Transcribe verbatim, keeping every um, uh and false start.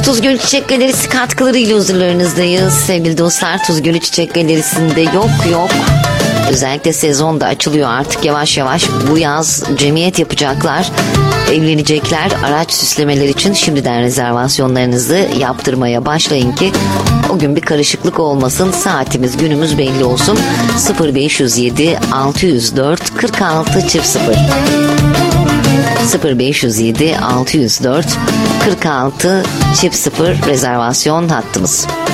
Tuz Gölü Çiçek Galerisi katkılarıyla huzurlarınızdayız. Sevgili dostlar, Tuz Gölü Çiçek Galerisi'nde yok yok. Özellikle sezon da açılıyor artık yavaş yavaş. Bu yaz cemiyet yapacaklar, evlenecekler. Araç süslemeler için şimdiden rezervasyonlarınızı yaptırmaya başlayın ki o gün bir karışıklık olmasın. Saatimiz, günümüz belli olsun. sıfır beş yüz yedi altı yüz dört kırk altı çift sıfır sıfır beş yüz yedi altı yüz dört kırk altı çift sıfır rezervasyon hattımız.